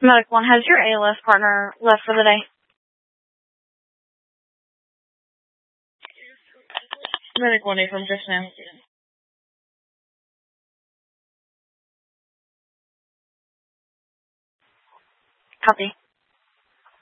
Medic 1, has your ALS partner left for the day? Medic 1, from just now. Copy.